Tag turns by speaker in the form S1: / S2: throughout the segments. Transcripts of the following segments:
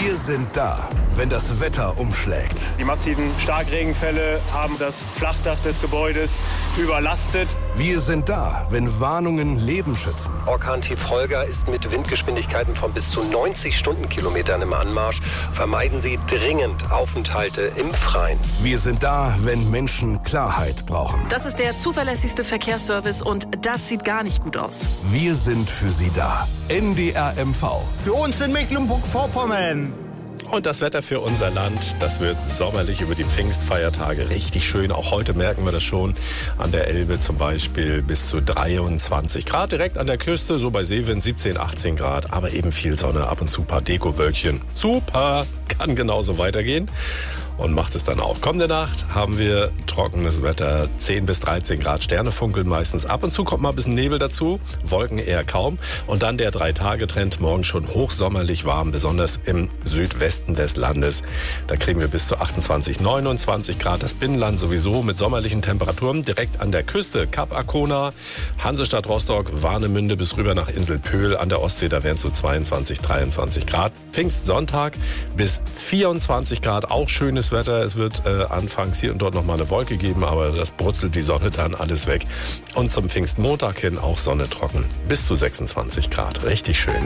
S1: Wir sind da, wenn das Wetter umschlägt.
S2: Die massiven Starkregenfälle haben das Flachdach des Gebäudes überlastet.
S1: Wir sind da, wenn Warnungen Leben schützen.
S3: Orkan-Tief Holger ist mit Windgeschwindigkeiten von bis zu 90 Stundenkilometern im Anmarsch. Vermeiden Sie dringend Aufenthalte im Freien.
S1: Wir sind da, wenn Menschen Klarheit brauchen.
S4: Das ist der zuverlässigste Verkehrsservice und das sieht gar nicht gut aus.
S1: Wir sind für Sie da. NDR MV.
S5: Für uns in Mecklenburg-Vorpommern.
S6: Und das Wetter für unser Land, das wird sommerlich über die Pfingstfeiertage richtig schön. Auch heute merken wir das schon an der Elbe zum Beispiel bis zu 23 Grad. Direkt an der Küste, so bei Seewind 17, 18 Grad. Aber eben viel Sonne, ab und zu ein paar Dekowölkchen. Super, kann genauso weitergehen. Und macht es dann auch. Kommende Nacht haben wir trockenes Wetter, 10 bis 13 Grad, Sterne funkeln meistens. Ab und zu kommt mal ein bisschen Nebel dazu, Wolken eher kaum. Und dann der 3-Tage-Trend, morgen schon hochsommerlich warm, besonders im Südwesten des Landes. Da kriegen wir bis zu 28, 29 Grad. Das Binnenland sowieso mit sommerlichen Temperaturen. Direkt an der Küste, Kap Arkona, Hansestadt Rostock, Warnemünde bis rüber nach Insel Pöhl. An der Ostsee, da wären es so 22, 23 Grad. Pfingstsonntag bis 24 Grad, auch schönes Wetter. Es wird anfangs hier und dort noch mal eine Wolke geben, aber das brutzelt die Sonne dann alles weg. Und zum Pfingstmontag hin auch Sonne trocken. Bis zu 26 Grad. Richtig schön.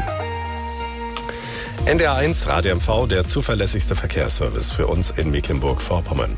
S6: NDR 1 Radio MV, der zuverlässigste Verkehrsservice für uns in Mecklenburg-Vorpommern.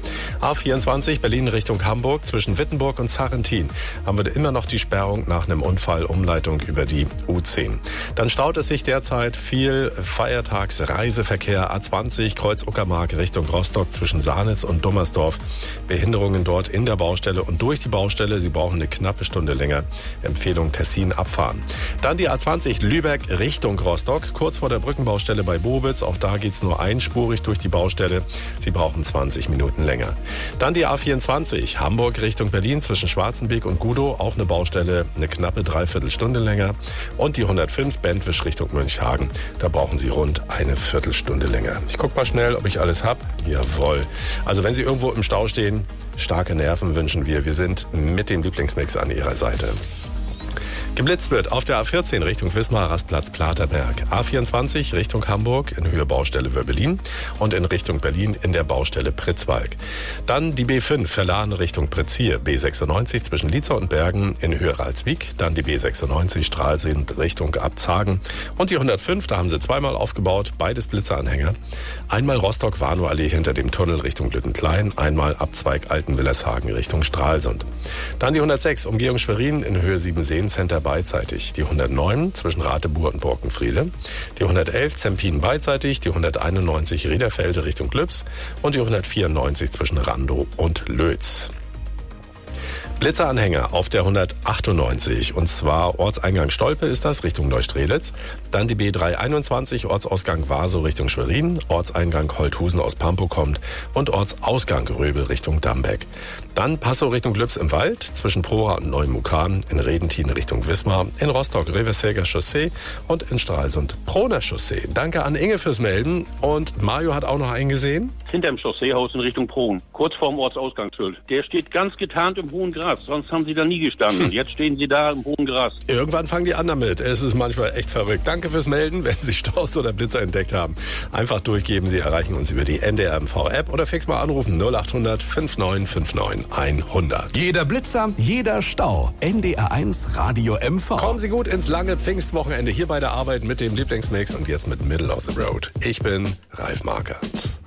S6: A24 Berlin Richtung Hamburg zwischen Wittenburg und Sarrentin haben wir immer noch die Sperrung nach einem Unfall, Umleitung über die U10. Dann staut es sich derzeit viel Feiertagsreiseverkehr. A20 Kreuz Uckermark Richtung Rostock zwischen Sahnitz und Dummersdorf. Behinderungen dort in der Baustelle und durch die Baustelle. Sie brauchen eine knappe Stunde länger. Empfehlung Tessin abfahren. Dann die A20 Lübeck Richtung Rostock, kurz vor der Brückenbaustelle bei Bobitz. Auch da geht's nur einspurig durch die Baustelle. Sie brauchen 20 Minuten länger. Dann die A24 Hamburg Richtung Berlin zwischen Schwarzenbeek und Gudow. Auch eine Baustelle, eine knappe Dreiviertelstunde länger. Und die 105 Bentwisch Richtung Münchhagen. Da brauchen Sie rund eine Viertelstunde länger. Ich guck mal schnell, ob ich alles hab. Jawohl. Also wenn Sie irgendwo im Stau stehen, starke Nerven wünschen wir. Wir sind mit dem Lieblingsmix an Ihrer Seite. Geblitzt wird auf der A14 Richtung Wismar, Rastplatz Platerberg. A24 Richtung Hamburg in Höhe Baustelle Wörbelin und in Richtung Berlin in der Baustelle Pritzwalk. Dann die B5 Verlahen Richtung Pretzier, B96 zwischen Lietzer und Bergen in Höhe Ralswiek. Dann die B96 Stralsund Richtung Abzagen. Und die 105, da haben sie zweimal aufgebaut, beides Blitzeranhänger. Einmal Rostock-Warnow-Allee hinter dem Tunnel Richtung Lüttenklein, einmal Abzweig Altenwillershagen Richtung Stralsund. Dann die 106 Umgehung Schwerin in Höhe Siebenseen Center beidseitig, die 109 zwischen Ratebuhr und Borkenfriede, die 111 Zempin beidseitig, die 191 Riederfelde Richtung Glübs und die 194 zwischen Randow und Lötz. Blitzeranhänger auf der 198 und zwar Ortseingang Stolpe ist das, Richtung Neustrelitz. Dann die B321 Ortsausgang Vaso Richtung Schwerin, Ortseingang Holthusen aus Pampo kommt und Ortsausgang Röbel Richtung Dambeck. Dann Passow Richtung Glübs im Wald, zwischen Prora und Neumukan, in Redentin Richtung Wismar, in Rostock Reversäger Chaussee und in Stralsund Proner Chaussee. Danke an Inge fürs Melden und Mario hat auch noch einen gesehen.
S7: Hinterm Chausseehaus in Richtung Prohn, kurz vorm Ortsausgangsschild. Der steht ganz getarnt im hohen Gras, sonst haben sie da nie gestanden. Und jetzt stehen sie da im hohen Gras.
S6: Irgendwann fangen die an damit. Es ist manchmal echt verrückt. Danke fürs Melden. Wenn Sie Staus oder Blitzer entdeckt haben, einfach durchgeben. Sie erreichen uns über die NDR MV-App oder fix mal anrufen 0800 5959 100.
S1: Jeder Blitzer, jeder Stau. NDR 1 Radio MV.
S6: Kommen Sie gut ins lange Pfingstwochenende hier bei der Arbeit mit dem Lieblingsmix und jetzt mit Middle of the Road. Ich bin Ralf Markert.